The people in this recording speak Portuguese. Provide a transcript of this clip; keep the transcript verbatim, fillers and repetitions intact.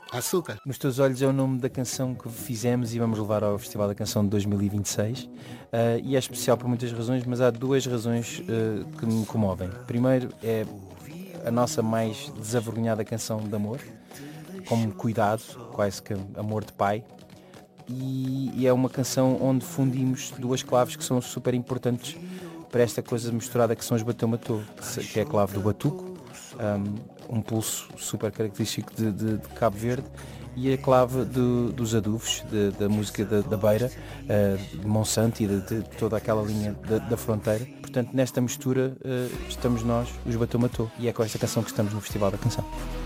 Açúcar. Nos Teus Olhos é o nome da canção que fizemos e vamos levar ao Festival da Canção de dois mil e vinte e seis, uh, e é especial por muitas razões, mas há duas razões uh, que me comovem. Primeiro é a nossa mais desavergonhada canção de amor, como cuidado, quase que amor de pai, e, e é uma canção onde fundimos duas claves que são super importantes para esta coisa misturada que são os bateu-matou, que é a clave do batuco, um, um pulso super característico de, de, de Cabo Verde, e a clave de, dos adufes, de, da música da, da Beira, uh, de Monsanto e de, de toda aquela linha da, da fronteira. Portanto, nesta mistura uh, estamos nós, os bateu-matou, e é com esta canção que estamos no Festival da Canção.